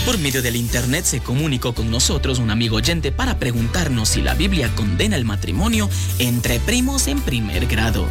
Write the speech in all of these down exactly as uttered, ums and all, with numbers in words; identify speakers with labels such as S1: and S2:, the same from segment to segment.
S1: Por medio del internet se comunicó con nosotros un amigo oyente para preguntarnos si la Biblia condena el matrimonio entre primos en primer grado.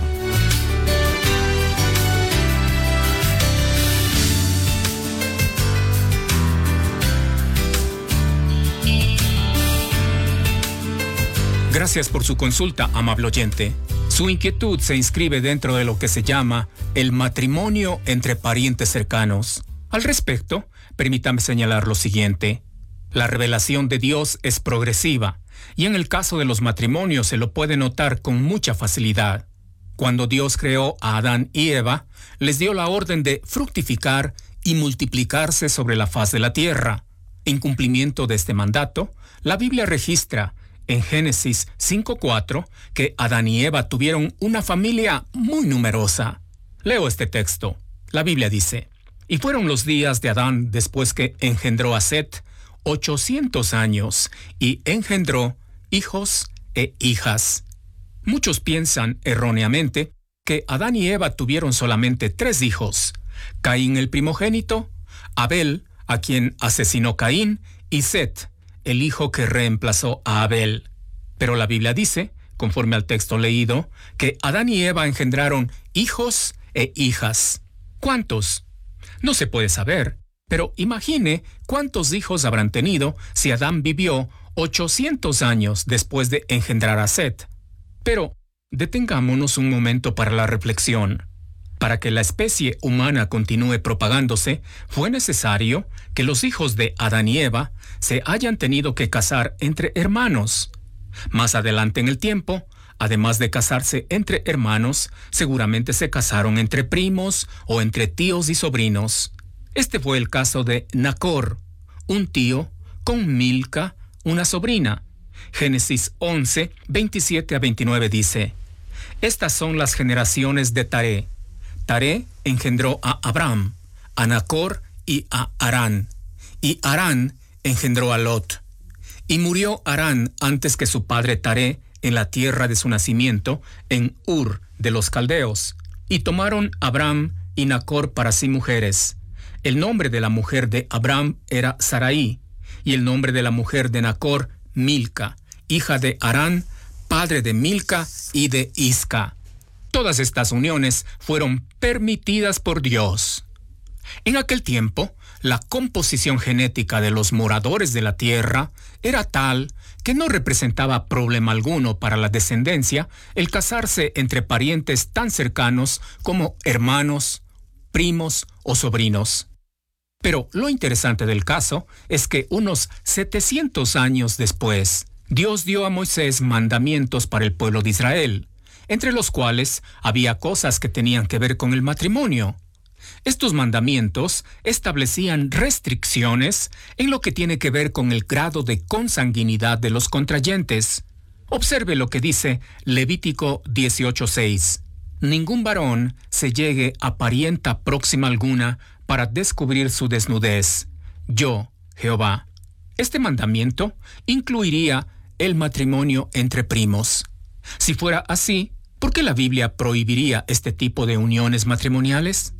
S2: Gracias por su consulta, amable oyente. Su inquietud se inscribe dentro de lo que se llama el matrimonio entre parientes cercanos. Al respecto, permítame señalar lo siguiente. La revelación de Dios es progresiva, y en el caso de los matrimonios se lo puede notar con mucha facilidad. Cuando Dios creó a Adán y Eva, les dio la orden de fructificar y multiplicarse sobre la faz de la tierra. En cumplimiento de este mandato, la Biblia registra en Génesis cinco cuatro que Adán y Eva tuvieron una familia muy numerosa. Leo este texto. La Biblia dice: y fueron los días de Adán después que engendró a Set, ochocientos años, y engendró hijos e hijas. Muchos piensan erróneamente que Adán y Eva tuvieron solamente tres hijos: Caín el primogénito, Abel, a quien asesinó Caín, y Set, el hijo que reemplazó a Abel. Pero la Biblia dice, conforme al texto leído, que Adán y Eva engendraron hijos e hijas. ¿Cuántos? No se puede saber, pero imagine cuántos hijos habrán tenido si Adán vivió ochocientos años después de engendrar a Set. Pero detengámonos un momento para la reflexión. Para que la especie humana continúe propagándose, fue necesario que los hijos de Adán y Eva se hayan tenido que casar entre hermanos. Más adelante en el tiempo, además de casarse entre hermanos, seguramente se casaron entre primos o entre tíos y sobrinos. Este fue el caso de Nacor, un tío, con Milca, una sobrina. Génesis once, veintisiete a veintinueve dice: estas son las generaciones de Taré. Taré engendró a Abram, a Nacor y a Harán. Y Harán engendró a Lot. Y murió Harán antes que su padre Taré en la tierra de su nacimiento, en Ur de los Caldeos. Y tomaron Abram y Nacor para sí mujeres. El nombre de la mujer de Abram era Sarai, y el nombre de la mujer de Nacor, Milca, hija de Harán, padre de Milca y de Isca. Todas estas uniones fueron permitidas por Dios. En aquel tiempo, la composición genética de los moradores de la tierra era tal que no representaba problema alguno para la descendencia el casarse entre parientes tan cercanos como hermanos, primos o sobrinos. Pero lo interesante del caso es que unos setecientos años después, Dios dio a Moisés mandamientos para el pueblo de Israel, entre los cuales había cosas que tenían que ver con el matrimonio. Estos mandamientos establecían restricciones en lo que tiene que ver con el grado de consanguinidad de los contrayentes. Observe lo que dice Levítico dieciocho seis. Ningún varón se llegue a parienta próxima alguna para descubrir su desnudez. Yo, Jehová. Este mandamiento incluiría el matrimonio entre primos. Si fuera así, ¿por qué la Biblia prohibiría este tipo de uniones matrimoniales?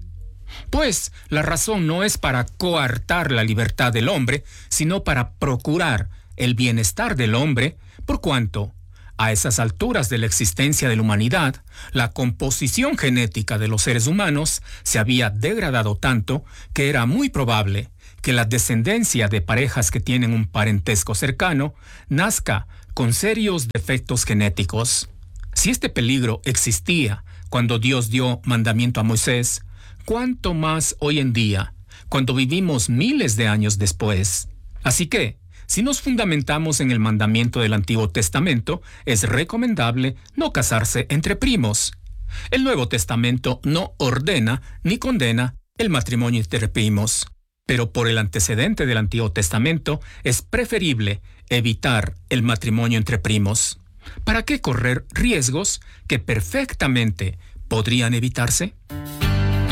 S2: Pues la razón no es para coartar la libertad del hombre, sino para procurar el bienestar del hombre, por cuanto, a esas alturas de la existencia de la humanidad, la composición genética de los seres humanos se había degradado tanto que era muy probable que la descendencia de parejas que tienen un parentesco cercano nazca con serios defectos genéticos. Si este peligro existía cuando Dios dio mandamiento a Moisés, ¿cuánto más hoy en día, cuando vivimos miles de años después? Así que, si nos fundamentamos en el mandamiento del Antiguo Testamento, es recomendable no casarse entre primos. El Nuevo Testamento no ordena ni condena el matrimonio entre primos, pero por el antecedente del Antiguo Testamento es preferible evitar el matrimonio entre primos. ¿Para qué correr riesgos que perfectamente podrían evitarse?